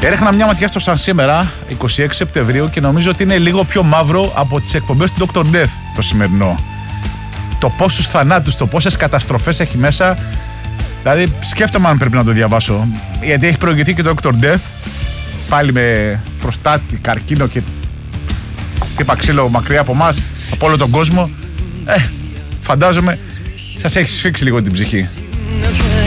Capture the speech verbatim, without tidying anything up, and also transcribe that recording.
Έριχνα μια ματιά στο σαν σήμερα, είκοσι έξι Σεπτεμβρίου, και νομίζω ότι είναι λίγο πιο μαύρο από τις εκπομπές του ντόκτορ Death το σημερινό. Το πόσους θανάτους, το πόσες καταστροφές έχει μέσα. Δηλαδή σκέφτομαι αν πρέπει να το διαβάσω, γιατί έχει προηγηθεί και το ντόκτορ Death, πάλι με προστάτη, καρκίνο και τύπα ξύλο μακριά από εμάς, από όλο τον κόσμο. Ε, φαντάζομαι σας έχει σφίξει λίγο την ψυχή.